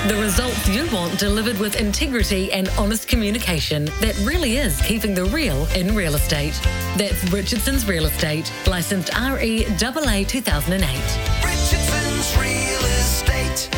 The results you want delivered with integrity and honest communication that really is keeping the real in real estate. That's Richardson's Real Estate, licensed REAA 2008. Richardson's Real Estate.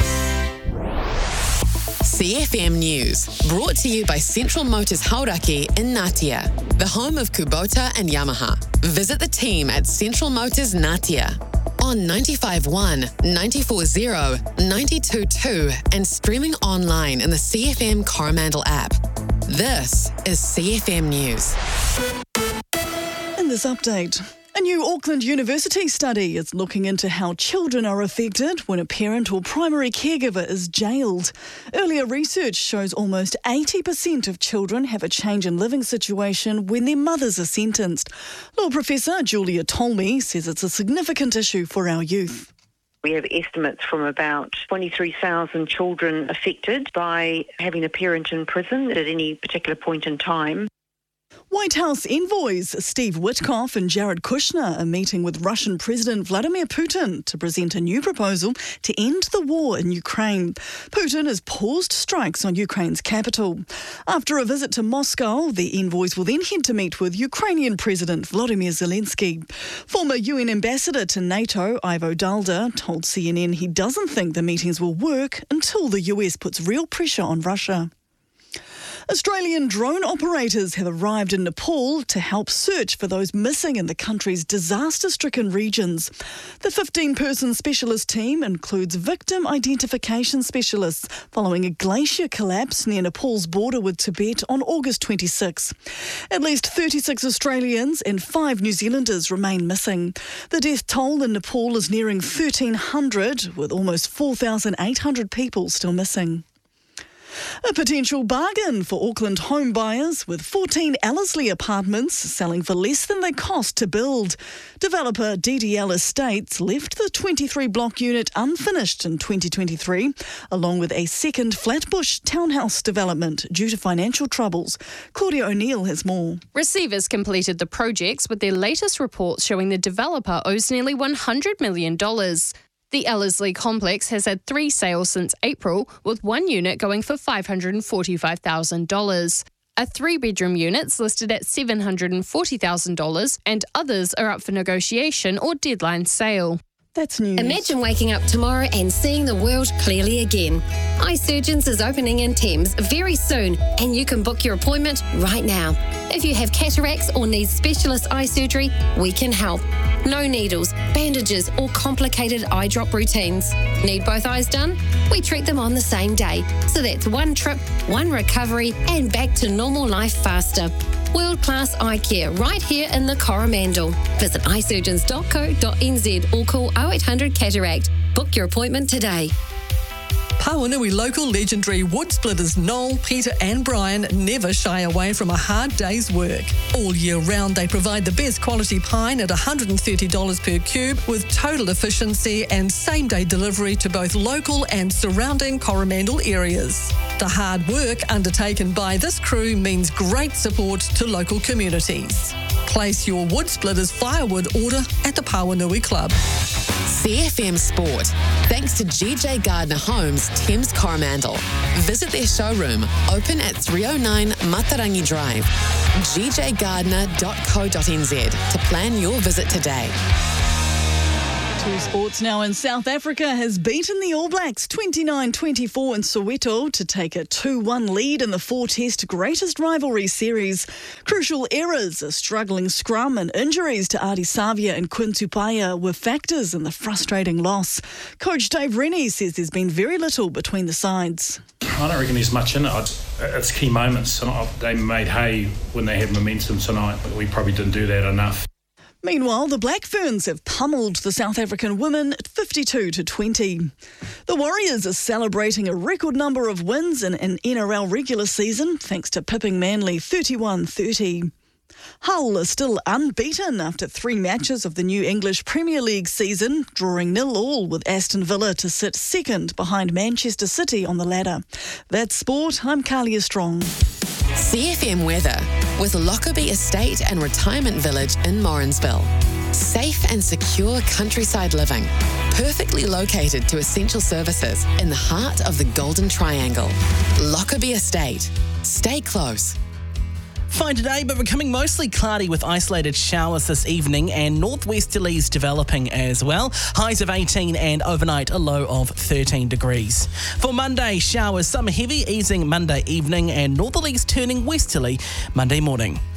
CFM News, brought to you by Central Motors Hauraki in Ngatea, the home of Kubota and Yamaha. Visit the team at Central Motors Ngatea on 95.1, 94.0, 92.2 and streaming online in the CFM Coromandel app. This is CFM News. In this update, a new Auckland University study is looking into how children are affected when a parent or primary caregiver is jailed. Earlier research shows almost 80% of children have a change in living situation when their mothers are sentenced. Law Professor Julia Tolmie says it's a significant issue for our youth. We have estimates from about 23,000 children affected by having a parent in prison at any particular point in time. White House envoys Steve Witkoff and Jared Kushner are meeting with Russian President Vladimir Putin to present a new proposal to end the war in Ukraine. Putin has paused strikes on Ukraine's capital. After a visit to Moscow, the envoys will then head to meet with Ukrainian President Volodymyr Zelensky. Former UN ambassador to NATO, Ivo Dalda, told CNN he doesn't think the meetings will work until the US puts real pressure on Russia. Australian drone operators have arrived in Nepal to help search for those missing in the country's disaster-stricken regions. The 15-person specialist team includes victim identification specialists following a glacier collapse near Nepal's border with Tibet on August 26. At least 36 Australians and 5 New Zealanders remain missing. The death toll in Nepal is nearing 1,300, with almost 4,800 people still missing. A potential bargain for Auckland home buyers, with 14 Ellerslie apartments selling for less than they cost to build. Developer DDL Estates left the 23-block unit unfinished in 2023, along with a second Flatbush townhouse development due to financial troubles. Claudia O'Neill has more. Receivers completed the projects, with their latest reports showing the developer owes nearly $100 million. The Ellerslie complex has had 3 sales since April, with one unit going for $545,000. A 3-bedroom unit's listed at $740,000 and others are up for negotiation or deadline sale. That's news. Imagine waking up tomorrow and seeing the world clearly again. Eye Surgeons is opening in Thames very soon, and you can book your appointment right now. If you have cataracts or need specialist eye surgery, we can help. No needles, bandages, or complicated eye drop routines. Need both eyes done? We treat them on the same day. So that's one trip, one recovery, and back to normal life faster. World-class eye care right here in the Coromandel. Visit eyesurgeons.co.nz or call 0800 Cataract. Book your appointment today. Pawanui local legendary wood splitters Noel, Peter and Brian never shy away from a hard day's work. All year round they provide the best quality pine at $130 per cube, with total efficiency and same-day delivery to both local and surrounding Coromandel areas. The hard work undertaken by this crew means great support to local communities. Place your wood splitters firewood order at the Pawanui Club. CFM Sport, thanks to GJ Gardner Homes, Thames Coromandel. Visit their showroom, open at 309 Matarangi Drive, gjgardner.co.nz to plan your visit today. To sports now, in South Africa has beaten the All Blacks 29-24 in Soweto to take a 2-1 lead in the 4-test greatest rivalry series. Crucial errors, a struggling scrum and injuries to Ardie Savia and Quinn Tupaia were factors in the frustrating loss. Coach Dave Rennie says there's been very little between the sides. I don't reckon there's much in it. It's key moments. They made hay when they had momentum tonight, but we probably didn't do that enough. Meanwhile, the Black Ferns have pummeled the South African women 52-20. The Warriors are celebrating a record number of wins in an NRL regular season thanks to pipping Manly 31-30. Hull are still unbeaten after 3 matches of the new English Premier League season, drawing 0-0 with Aston Villa to sit second behind Manchester City on the ladder. That's sport. I'm Carlia Strong. CFM weather with Lockerbie Estate and Retirement Village in Morrinsville. Safe and secure countryside living. Perfectly located to essential services in the heart of the Golden Triangle. Lockerbie Estate. Stay close. Fine today, but becoming mostly cloudy with isolated showers this evening and northwesterlies developing as well. Highs of 18 and overnight a low of 13 degrees. For Monday, showers, some heavy easing Monday evening and northerlies turning westerly Monday morning.